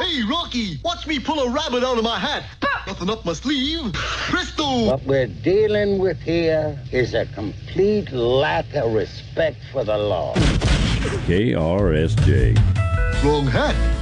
Hey, Rocky, watch me pull a rabbit out of my hat. Nothing up my sleeve. Presto! What we're dealing with here is a complete lack of respect for the law. KRSJ. Wrong hat.